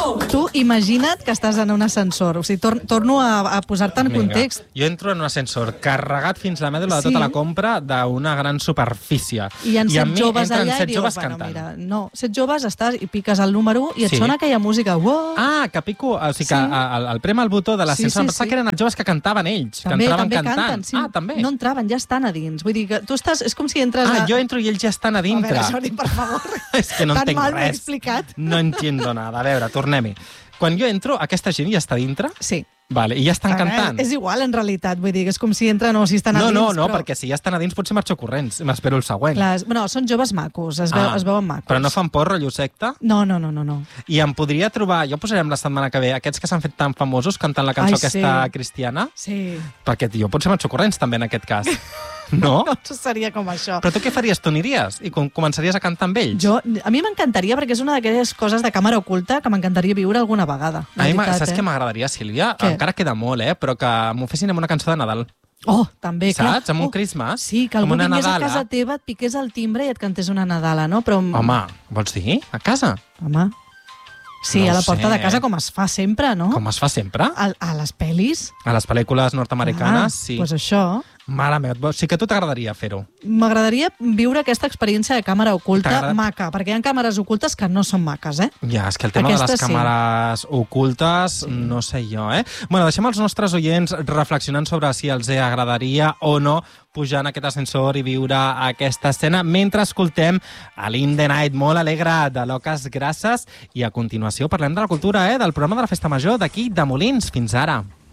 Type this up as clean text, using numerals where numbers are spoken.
Tu imagina't que estàs en un ascensor. O sigui, torno a posar-te en context. Jo entro en un ascensor carregat fins la mèdula de tota la compra d'una gran superfície. I hi ha 7 joves allà i dius, bueno, mira, no, 7 joves, estàs i piques el número i et sona aquella música. Wow. Ah, que pico, o sigui que el prem al botó de l'ascensor, em pensava que eren els joves que cantaven ells, que entraven cantant. Sí. Ah, també. No entraven, ja estan a dins. Vull dir que tu estàs, és com si entres jo entro i ells ja estan a dintre. A veure, Jordi, per favor. És que no entenc Tan mal m'he res. explicat. No entiendo nada. A veure, tornem-hi. Quan jo entro, aquesta gent ja està dintre? Sí. Vale, i ja estan cantant. És igual, en realitat. Vull dir que és com si entren o si estan a dins. No, però... perquè si ja estan a dins potser marxo corrents. M'espero el següent. Clar, bueno, són joves macos, es veuen macos. Però no fan por, rotllo secta? No. I em podria trobar, jo posarem la setmana que ve, aquests que s'han fet tan famosos cantant la cançó aquesta cristiana? Sí. Perquè jo potser marxo corrents també en aquest cas. No? No seria com això. Però tu què faries? Tu aniries? I començaries a cantar amb ells? A mi m'encantaria, perquè és una d'aquelles coses de càmera oculta que m'encantaria viure alguna vegada. Saps què m'agradaria, Sílvia? Encara queda molt, però que m'ho fessin amb una cançó de Nadal. Oh, també, clar. Saps? Amb un Christmas. Sí, que algú vingués a casa teva, et piqués el timbre i et cantés una Nadala, no? Però... Home, vols dir? A casa? Home... Sí, a la porta de casa, com es fa sempre, no? Com es fa sempre? A les pel·lis. A les pel·lícules nord-americanes, sí. Doncs això... Mare meva, sí que a tu t'agradaria fer-ho. M'agradaria viure aquesta experiència de càmera oculta maca, perquè hi ha càmeres ocultes que no són maques, Ja, és que el tema de les càmeres ocultes, no sé jo, Bueno, deixem els nostres oients reflexionant sobre si els agradaria o no pujar en aquest ascensor i viure aquesta escena mentre escoltem a l'In the Night molt alegre de Loques Grasses i a continuació parlem de la cultura, del programa de la Festa Major d'aquí de Molins. Fins ara.